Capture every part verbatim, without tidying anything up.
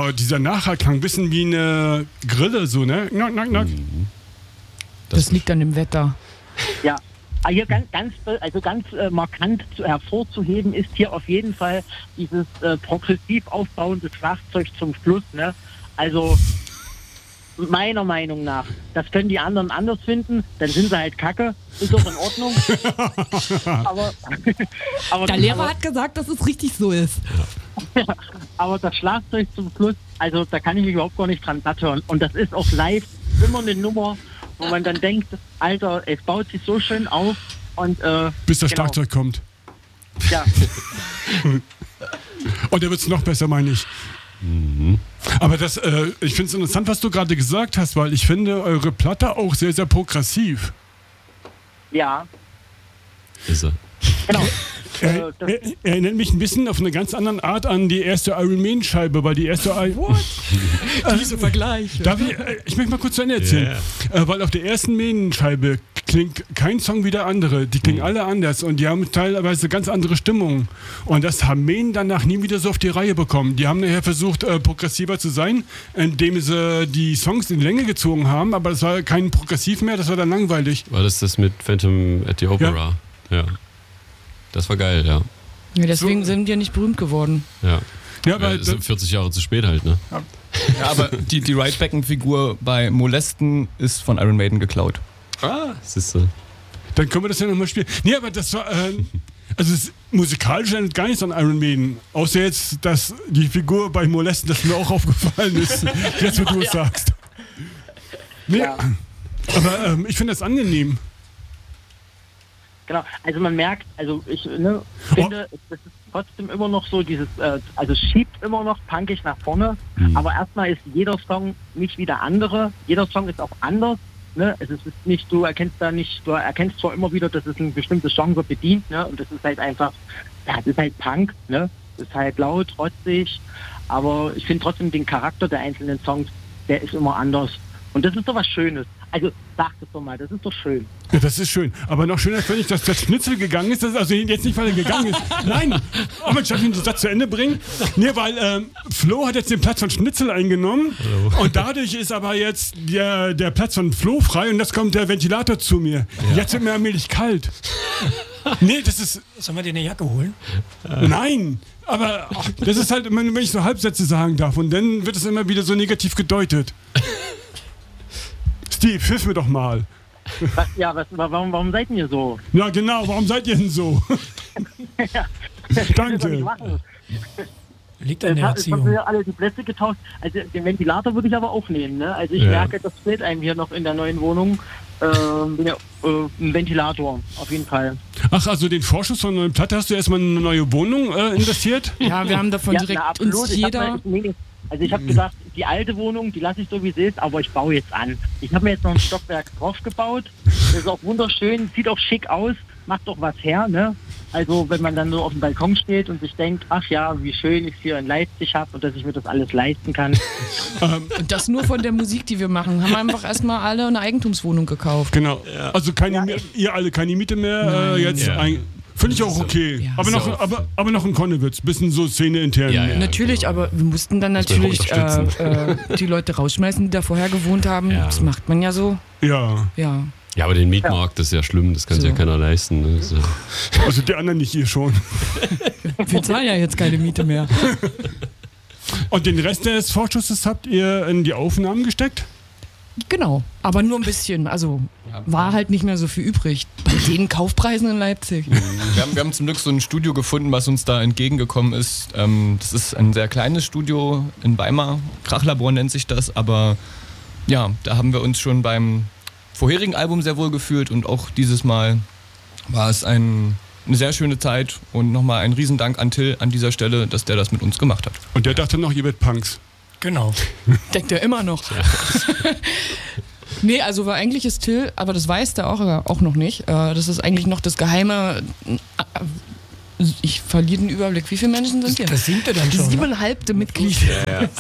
Oh, dieser Nachhall klang ein bisschen wie eine Grille, so, ne? Knock, knock, knock. Mhm. Das, das liegt an dem Wetter. Ja, aber hier ganz, ganz, also ganz äh, markant zu, hervorzuheben ist hier auf jeden Fall dieses äh, progressiv aufbauende Schlagzeug zum Schluss, ne? Also meiner Meinung nach, das können die anderen anders finden, dann sind sie halt kacke, ist auch in Ordnung. aber, aber Der Lehrer aber, hat gesagt, dass es richtig so ist. aber das Schlagzeug zum Schluss, also da kann ich mich überhaupt gar nicht dran satt hören. Und das ist auch live immer eine Nummer, wo man dann denkt, Alter, es baut sich so schön auf. Und, äh, bis das genau. Schlagzeug kommt. Ja. Und der wird es noch besser, meine ich. Mhm. Aber das, äh, ich finde es interessant, was du gerade gesagt hast, weil ich finde eure Platte auch sehr, sehr progressiv. Ja. Ist er. Genau. Er, äh, das, er, er erinnert mich ein bisschen auf eine ganz andere Art an die erste Iron Maiden Scheibe, weil die erste Iron Diese Vergleiche. Darf ich, äh, ich möchte mal kurz zu Ende erzählen. Yeah. Äh, weil auf der ersten Maiden Scheibe klingt kein Song wie der andere. Die klingen mhm. alle anders und die haben teilweise ganz andere Stimmungen. Und das haben Maiden danach nie wieder so auf die Reihe bekommen. Die haben nachher versucht, äh, progressiver zu sein, indem sie die Songs in die Länge gezogen haben, aber das war kein Progressiv mehr, das war dann langweilig. War das das mit Phantom at the Opera? Ja. ja. Das war geil, ja. Ja, deswegen so. sind wir nicht berühmt geworden. Ja. Ja, aber ja, vierzig Jahre zu spät halt, ne? Ja, ja aber die, die Right-Backen-Figur bei Molesten ist von Iron Maiden geklaut. Ah, siehst du. Dann können wir das ja nochmal spielen. Nee, aber das war, äh, also es, musikalisch ändert gar nichts an Iron Maiden. Außer jetzt, dass die Figur bei Molesten, das mir auch aufgefallen ist. Jetzt, wo du es sagst. Nee, Ja. aber ähm, ich finde das angenehm. Genau, also man merkt, also ich ne, finde, oh. es ist trotzdem immer noch so dieses, äh, also es schiebt immer noch punkig nach vorne, mhm. aber erstmal ist jeder Song nicht wie der andere, jeder Song ist auch anders, ne? Es ist nicht, du erkennst da nicht, du erkennst zwar immer wieder, dass es ein bestimmtes Genre bedient, ne? Und das ist halt einfach, ja, das ist halt Punk, ne? Das ist halt laut, trotzig, aber ich finde trotzdem den Charakter der einzelnen Songs, der ist immer anders. Und das ist doch was Schönes. Also, sag das doch mal, das ist doch schön. Ja, das ist schön. Aber noch schöner finde ich, dass der Schnitzel gegangen ist. Das ist also jetzt nicht, weil er gegangen ist. Nein, aber ich darf ihn den Satz zu Ende bringen. Nee, weil ähm, Flo hat jetzt den Platz von Schnitzel eingenommen. Hallo. Und dadurch ist aber jetzt der, der Platz von Flo frei und jetzt kommt der Ventilator zu mir. Ja. Jetzt wird mir allmählich kalt. Nee, das ist... Sollen wir dir eine Jacke holen? Nein, aber ach, das ist halt, wenn ich so Halbsätze sagen darf und dann wird es immer wieder so negativ gedeutet. Steve, hilf mir doch mal. Was, ja, was, warum, warum seid ihr so? Ja, genau, warum seid ihr denn so? Ja, danke. Liegt an der Jetzt Erziehung. haben wir ja alle die Plätze getauscht. Also den Ventilator würde ich aber auch nehmen. Ne? Also ich ja. merke, das fehlt einem hier noch in der neuen Wohnung. Ähm, ja, äh, ein Ventilator, auf jeden Fall. Ach, also den Vorschuss von einer neuen Platte hast du erstmal in eine neue Wohnung äh, investiert? Ja, wir haben davon Ja, direkt na, absolut. uns Ich jeder... hab mir, nee, also ich habe gesagt, die alte Wohnung, die lasse ich so wie sie ist, aber ich baue jetzt an. Ich habe mir jetzt noch ein Stockwerk drauf gebaut. Das ist auch wunderschön, sieht auch schick aus, macht doch was her, ne? Also wenn man dann so auf dem Balkon steht und sich denkt, ach ja, wie schön ich es hier in Leipzig habe und dass ich mir das alles leisten kann. Und das nur von der Musik, die wir machen. Haben einfach erstmal alle eine Eigentumswohnung gekauft. Genau. Ja. Also keine, Ja, Mi- ihr alle keine Miete mehr äh, jetzt. Ja. Ein, finde ich auch okay. Ja. aber, noch, So. aber, aber noch ein Konnewitz, bisschen so Szene intern. Ja, ja. Natürlich, genau. aber wir mussten dann Muss man natürlich äh, unterstützen. äh, die Leute rausschmeißen, die da vorher gewohnt haben. Ja. Das macht man ja so. Ja. Ja. Ja, aber den Mietmarkt, das ist ja schlimm, das kann sich So. ja keiner leisten. Ne? Das ist ja- Also die anderen nicht, ihr schon. Wir zahlen ja jetzt keine Miete mehr. Und den Rest des Vorschusses habt ihr in die Aufnahmen gesteckt? Genau, aber nur ein bisschen. Also war halt nicht mehr so viel übrig. Bei den Kaufpreisen in Leipzig. Wir haben, wir haben zum Glück so ein Studio gefunden, was uns da entgegengekommen ist. Ähm, das ist ein sehr kleines Studio in Weimar. Krachlabor nennt sich das. Aber ja, da haben wir uns schon beim vorherigen Album sehr wohl gefühlt. Und auch dieses Mal war es ein, eine sehr schöne Zeit. Und nochmal ein Riesendank an Till an dieser Stelle, dass der das mit uns gemacht hat. Und der dachte noch, ihr werdet Punks. Genau. Denkt er immer noch. Nee, also war eigentlich ist Till, aber das weiß der auch, auch noch nicht. Äh, das ist eigentlich noch das geheime. äh, Ich verliere den Überblick. Wie viele Menschen sind hier? Das singt er dann schon. Ne? Siebeneinhalbte Mitglied. Ja, ja.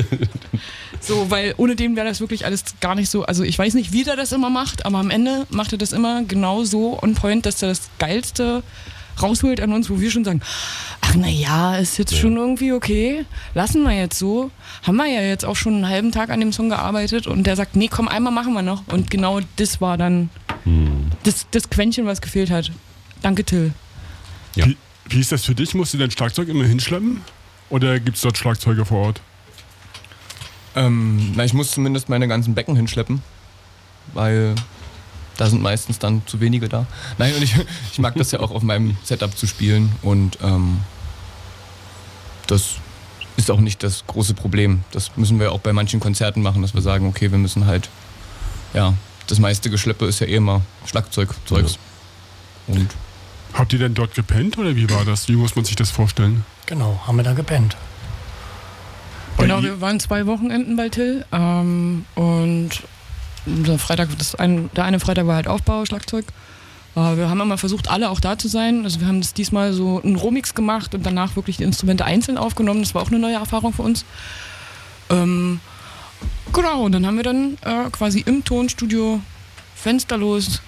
So, weil ohne den wäre das wirklich alles gar nicht so. Also ich weiß nicht, wie der das immer macht, aber am Ende macht er das immer genau so on point, dass er das Geilste rausholt an uns, wo wir schon sagen, ach naja, ist jetzt Ja. schon irgendwie okay. Lassen wir jetzt so. Haben wir ja jetzt auch schon einen halben Tag an dem Song gearbeitet und der sagt, nee, komm, einmal machen wir noch. Und genau das war dann Hm. das, das Quäntchen, was gefehlt hat. Danke, Till. Ja. Wie, wie ist das für dich? Musst du dein Schlagzeug immer hinschleppen? Oder gibt es dort Schlagzeuger vor Ort? Ähm, na, ich muss zumindest meine ganzen Becken hinschleppen, weil da sind meistens dann zu wenige da. Nein, und ich, ich mag das ja auch auf meinem Setup zu spielen und ähm, das ist auch nicht das große Problem. Das müssen wir auch bei manchen Konzerten machen, dass wir sagen, okay, wir müssen halt, ja, das meiste Geschleppe ist ja eh immer Schlagzeugzeugs. Und Habt ihr denn dort gepennt oder wie war das? Wie muss man sich das vorstellen? Genau, haben wir da gepennt. Bei Genau, i- wir waren zwei Wochenenden bei Till ähm, und der Freitag, das ein, der eine Freitag war halt Aufbau, Schlagzeug. Äh, wir haben immer versucht, alle auch da zu sein. Also wir haben das diesmal so einen Remix gemacht und danach wirklich die Instrumente einzeln aufgenommen. Das war auch eine neue Erfahrung für uns. Ähm, genau, und dann haben wir dann äh, quasi im Tonstudio fensterlos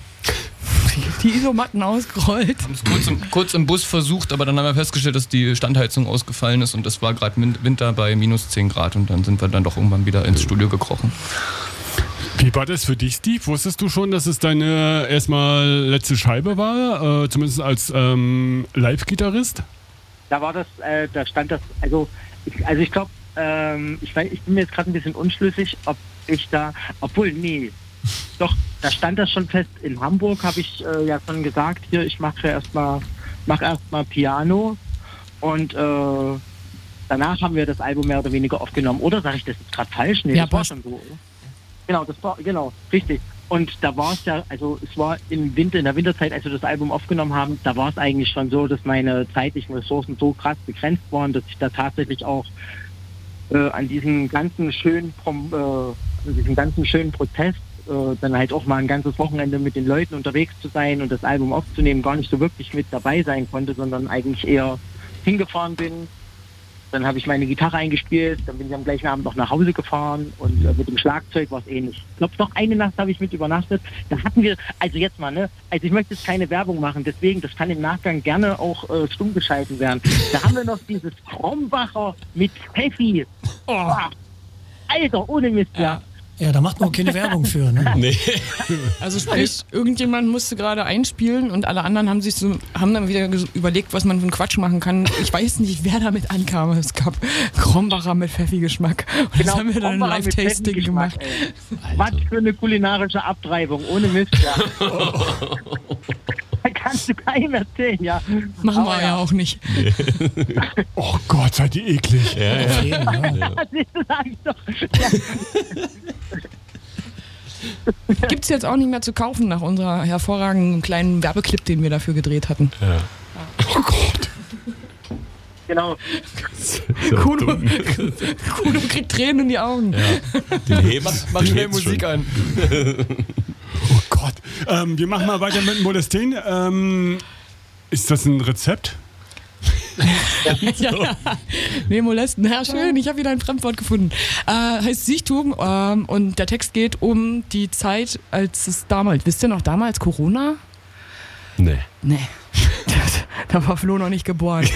die Isomatten ausgerollt. haben es kurz im, kurz im Bus versucht, aber dann haben wir festgestellt, dass die Standheizung ausgefallen ist und das war gerade Winter bei minus zehn Grad und dann sind wir dann doch irgendwann wieder ins Studio gekrochen. Wie war das für dich, Steve? Wusstest du schon, dass es deine erstmal letzte Scheibe war? Äh, zumindest als ähm, Live-Gitarrist? Da war das, äh, da stand das, also ich, also ich glaube, ähm, ich, weiß- ich bin mir jetzt gerade ein bisschen unschlüssig, ob ich da, obwohl, nee, doch, da stand das schon fest. In Hamburg habe ich äh, ja schon gesagt, hier, ich mache erstmal, mach erstmal Piano und äh, danach haben wir das Album mehr oder weniger aufgenommen. Oder sage ich das jetzt gerade falsch? Nee, Ja, das war passt. schon so. Oder? Genau, das war, genau, richtig. Und da war es ja, also es war im Winter, in der Winterzeit, als wir das Album aufgenommen haben, da war es eigentlich schon so, dass meine zeitlichen Ressourcen so krass begrenzt waren, dass ich da tatsächlich auch äh, an diesem ganzen schönen, Prom, äh, an diesem ganzen schönen Prozess, äh, dann halt auch mal ein ganzes Wochenende mit den Leuten unterwegs zu sein und das Album aufzunehmen, gar nicht so wirklich mit dabei sein konnte, sondern eigentlich eher hingefahren bin. Dann habe ich meine Gitarre eingespielt, dann bin ich am gleichen Abend noch nach Hause gefahren und äh, mit dem Schlagzeug war es ähnlich. Ich glaube, noch eine Nacht habe ich mit übernachtet. Da hatten wir, also jetzt mal, ne, also ich möchte jetzt keine Werbung machen, deswegen, das kann im Nachgang gerne auch äh, stumm geschalten werden. Da haben wir noch dieses Krombacher mit Pfeffi. Oh. Alter, ohne Mist, ja. Ja, da macht man auch keine Werbung für, ne? Nee. Also sprich, irgendjemand musste gerade einspielen und alle anderen haben sich so, haben dann wieder ges- überlegt, was man für einen Quatsch machen kann. Ich weiß nicht, wer damit ankam. Es gab Krombacher mit Pfeffi-Geschmack. Und das haben wir dann im Krombacher mit Live-Tasting Pfeffi-Geschmack, gemacht. ey. Was für eine kulinarische Abtreibung, ohne Mist, ja. Da kannst du keinem erzählen, ja. Machen Aber wir ja auch nicht. Oh Gott, seid ihr eklig. Ja, ja. Auf jeden, ja. Das sag ich doch. Ja. Gibt's jetzt auch nicht mehr zu kaufen nach unserer hervorragenden kleinen Werbeclip, den wir dafür gedreht hatten. Ja. Oh Gott. Genau. So Kuno, dumm. Kuno kriegt Tränen in die Augen. Ja. Den hebst, Mach den schnell hebst Musik schon. an. Oh Gott. Ähm, wir machen mal weiter mit Modestin. Ähm, ist das ein Rezept? Ja, ja. Nee, molesten. Ja, schön, ich habe wieder ein Fremdwort gefunden. Äh, heißt Siechtum ähm, und der Text geht um die Zeit, als es damals, wisst ihr noch damals Corona? Nee. Nee. Da war Flo noch nicht geboren.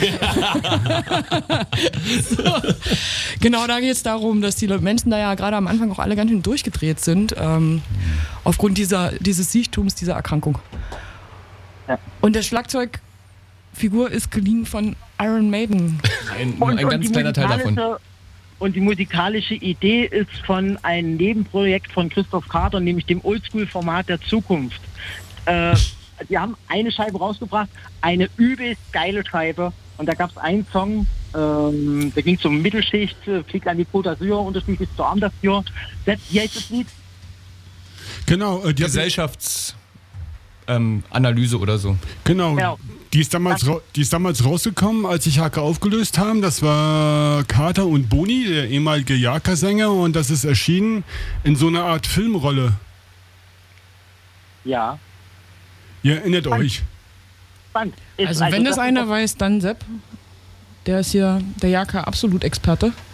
So. Genau, da geht es darum, dass die Le- Menschen da ja gerade am Anfang auch alle ganz schön durchgedreht sind, ähm, aufgrund dieser, dieses Siechtums, dieser Erkrankung. Ja. Und der Schlagzeugfigur ist geliehen von Iron Maiden. Ein, nur ein ganz die kleiner Teil davon. musikalische- Und die musikalische Idee ist von einem Nebenprojekt von Christoph Kader, nämlich dem Oldschool-Format der Zukunft. Äh, die haben eine Scheibe rausgebracht, eine übelst geile Scheibe. Und da gab es einen Song, ähm, da ging es um Mittelschicht, äh, fliegt an die Côte d'Azur, Unterschied bis zur Arm dafür. Das, wie heißt das Lied? Genau. Äh, die haben- Gesellschaftsanalyse ähm, Analyse oder so. Genau. Genau. Die ist, damals ra- die ist damals rausgekommen, als sich Haka aufgelöst haben. Das war Carter und Boni, der ehemalige Jaka-Sänger. Und das ist erschienen in so einer Art Filmrolle. Ja, Ihr erinnert euch. spannend. Ist Also wenn das ist einer weiß, dann Sepp. Der ist hier der Jaka absolut Experte.